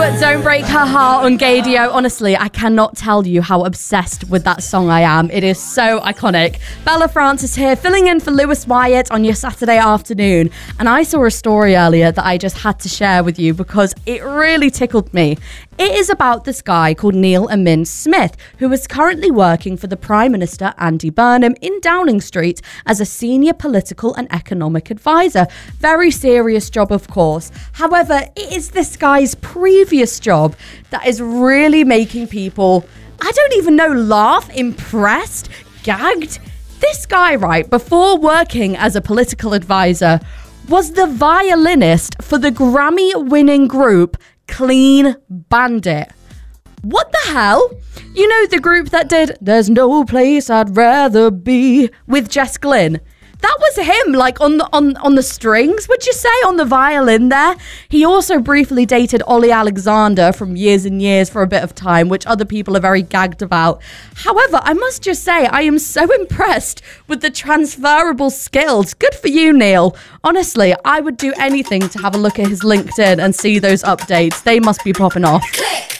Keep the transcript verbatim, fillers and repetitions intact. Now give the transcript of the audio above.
But Don't Break Her Heart on Gaydio. Honestly, I cannot tell you how obsessed with that song I am. It is so iconic. Bella Francis here, filling in for Lewis Wyatt on your Saturday afternoon. And I saw a story earlier that I just had to share with you because it really tickled me. It is about this guy called Neil Amin Smith, who is currently working for the Prime Minister Andy Burnham in Downing Street as a senior political and economic advisor. Very serious job, of course. However, it is this guy's previous job that is really making people, I don't even know, laugh, impressed, gagged. This guy, right, before working as a political advisor, was the violinist for the Grammy-winning group Clean Bandit. What the hell? You know, the group that did There's No Place I'd Rather Be with Jess Glynn? That was him, like, on the on, on the strings, would you say, on the violin there? He also briefly dated Ollie Alexander from Years and Years for a bit of time, which other people are very gagged about. However, I must just say, I am so impressed with the transferable skills. Good for you, Neil. Honestly, I would do anything to have a look at his LinkedIn and see those updates. They must be popping off. Click.